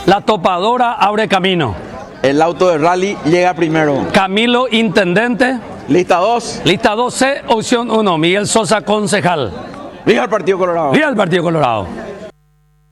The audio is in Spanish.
La topadora abre camino. El auto de rally llega primero. Camilo, intendente. Lista 2. Lista 12, opción 1, Miguel Sosa, concejal. Viva el Partido Colorado. ¡Viva el Partido Colorado!